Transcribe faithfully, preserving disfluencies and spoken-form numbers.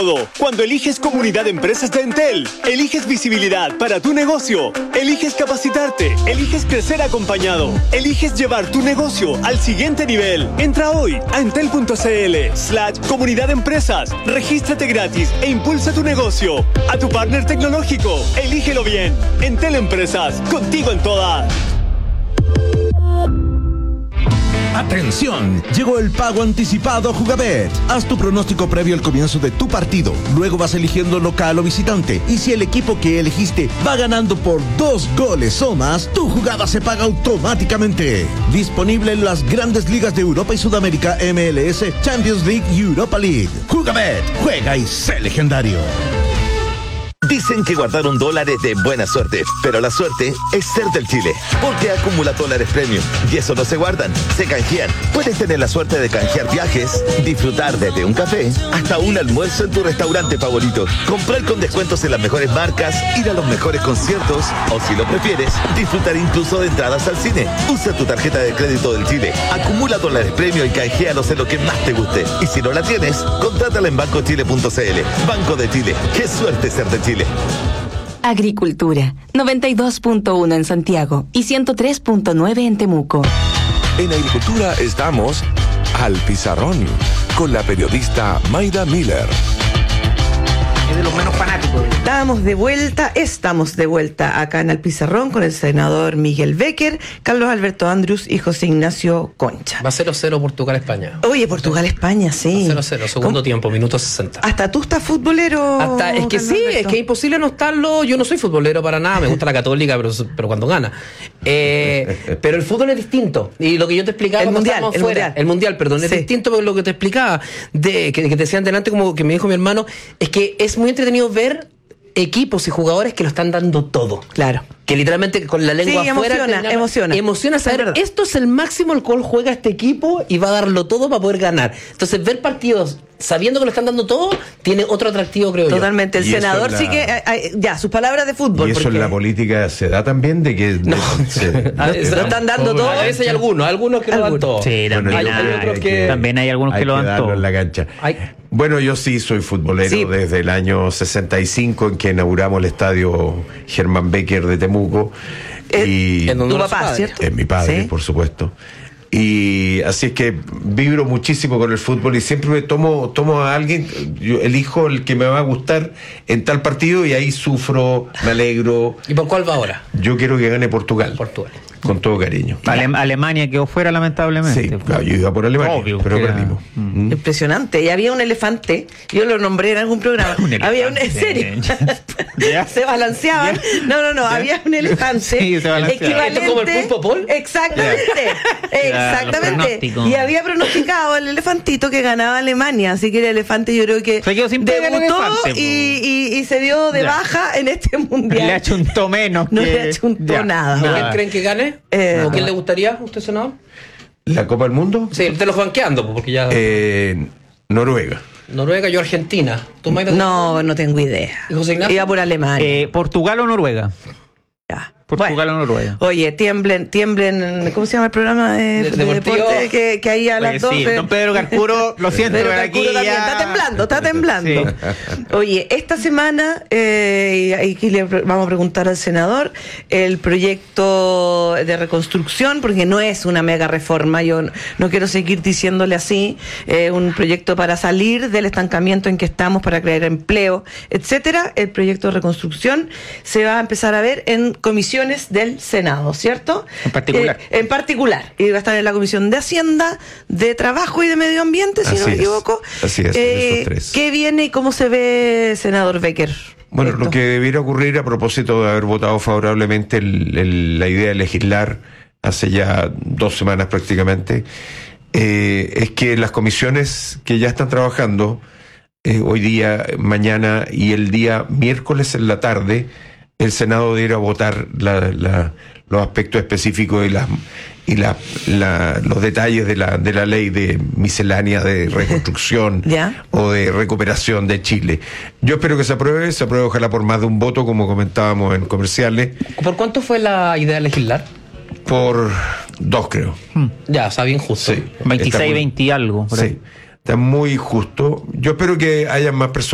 Cuando eliges Comunidad de Empresas de Entel, eliges visibilidad para tu negocio, eliges capacitarte, eliges crecer acompañado, eliges llevar tu negocio al siguiente nivel. Entra hoy a entel.cl slash Comunidad de Empresas, regístrate gratis e impulsa tu negocio. A tu partner tecnológico, elígelo bien. Entel Empresas, contigo en todas. ¡Atención! Llegó el pago anticipado Jugabet. Haz tu pronóstico previo al comienzo de tu partido. Luego vas eligiendo local o visitante. Y si el equipo que elegiste va ganando por dos goles o más, tu jugada se paga automáticamente. Disponible en las grandes ligas de Europa y Sudamérica, M L S, Champions League y Europa League. Jugabet, juega y sé legendario. Dicen que guardaron dólares de buena suerte, pero la suerte es ser del Chile, porque acumula dólares premium y eso no se guardan, se canjean. Puedes tener la suerte de canjear viajes, disfrutar desde un café hasta un almuerzo en tu restaurante favorito, comprar con descuentos en las mejores marcas, ir a los mejores conciertos o, si lo prefieres, disfrutar incluso de entradas al cine. Usa tu tarjeta de crédito del Chile, acumula dólares premium y canjealos en lo que más te guste. Y si no la tienes, contrátala en banco chile punto c l. Banco de Chile, qué suerte ser de Chile. Agricultura, noventa y dos punto uno en Santiago y ciento tres punto nueve en Temuco. En Agricultura estamos al pizarrón con la periodista Mayra Miller. Es de los menos fanáticos. Estamos de vuelta, estamos de vuelta acá en el Pizarrón con el senador Miguel Becker, Carlos Alberto Andrus y José Ignacio Concha. Va cero cero Portugal-España. Oye, Portugal-España, sí. cero cero, segundo ¿Cómo? Tiempo, minuto sesenta. Hasta tú estás futbolero. Hasta, es que Carlos sí, Alberto. es que es imposible no estarlo. Yo no soy futbolero para nada, me gusta la Católica, pero, pero cuando gana. Eh, pero el fútbol es distinto. Y lo que yo te explicaba, El cuando mundial, estábamos el fuera, mundial. el mundial, perdón, Sí. es distinto, porque lo que te explicaba, de que, que te decían delante, como que me dijo mi hermano, es que es muy entretenido ver equipos y jugadores que lo están dando todo. Claro. Que literalmente con la lengua Sí, afuera emociona, terminaba- emociona. emociona Es saber, verdad. esto es el máximo al cual juega este equipo y va a darlo todo para poder ganar. Entonces, ver partidos sabiendo que lo están dando todo tiene otro atractivo, creo Totalmente. El Y eso senador es la- sí que... eh, eh, ya, sus palabras de fútbol. Y eso porque en la política se da también de que... No. se- Ah, lo están dando todo. A veces hay algunos, algunos que lo dan Algunos. todo. Sí, también, Bueno, hay, yo- hay otros hay que... que- también hay algunos hay que lo dan darlo todo. en la cancha. Hay- Bueno, yo sí soy futbolero Sí. desde el año sesenta y cinco en que inauguramos el estadio Germán Becker de Temuco. Eh, y en donde Tu nació papá, padre. ¿cierto? es mi padre, Sí. por supuesto. Y así es que vibro muchísimo con el fútbol y siempre me tomo, tomo a alguien, yo elijo el que me va a gustar en tal partido y ahí sufro, me alegro. ¿Y por cuál va ahora? Yo quiero que gane Portugal. Portugal. Con todo cariño. Ale- Alemania quedó fuera, lamentablemente. Sí, claro, yo iba por Alemania, Obvio, pero que era- perdimos. Mm. Mm. Impresionante. Y había un elefante, yo lo nombré en algún programa. Un había un, en elefante. serio. Ya. Se balanceaban. No, no, no, había un elefante. Sí, se balanceaba. equivalente. ¿Esto es como el pulpo Paul? Exactamente. los Exactamente. pronósticos. Y había pronosticado el elefantito que ganaba Alemania. Así que el elefante yo creo que Se quedó sin pega el debutó elefante, po. y, y, y se dio de Ya. baja en este mundial. Le achuntó menos. No que- le achuntó Ya. nada. ¿Y Nada. quién creen que gane? Eh, ¿O quién le gustaría a usted, senador? ¿La Copa del Mundo? Sí, te los banqueando, porque ya... Eh, Noruega. Noruega, yo Argentina. ¿Tú, Mayra? No, no tengo idea. ¿Y José Ignacio? Iba por Alemania. Eh, ¿Portugal o Noruega? Ya. Portugal o Noruega. Oye, tiemblen, tiemblen, ¿cómo se llama el programa de, De- de deportivo. deporte? Que, que ahí a Oye, las sí, doce. don Pedro Carcuro, lo siento, Pedro pero Carcuro aquí también, ya- está temblando, está temblando. Sí. Oye, esta semana, eh, y aquí le pre- vamos a preguntar al senador, el proyecto de reconstrucción, porque no es una mega reforma, yo no, no quiero seguir diciéndole así, eh, un proyecto para salir del estancamiento en que estamos, para crear empleo, etcétera. El proyecto de reconstrucción se va a empezar a ver en comisiones del Senado, ¿cierto? En particular. Eh, en particular. Y va a estar en la Comisión de Hacienda, de Trabajo y de Medio Ambiente, si Así no me es, equivoco. así es, Eh, esos tres. ¿Qué viene y cómo se ve, senador Becker? Bueno, esto? lo que debiera ocurrir a propósito de haber votado favorablemente el- el- la idea de legislar hace ya dos semanas prácticamente, eh, es que las comisiones que ya están trabajando eh, hoy día, mañana y el día miércoles en la tarde, el Senado debiera votar la, la, los aspectos específicos y las y la, la, los detalles de la, de la ley de miscelánea de reconstrucción ¿Ya? o de recuperación de Chile. Yo espero que se apruebe, se apruebe ojalá por más de un voto, como comentábamos en comerciales, ¿Por cuánto fue la idea de legislar? por dos creo. Ya, o sea, bien justo. Sí. veintiséis, Está muy- veinte y algo. por ahí. Sí, está muy justo. Yo espero que haya más personas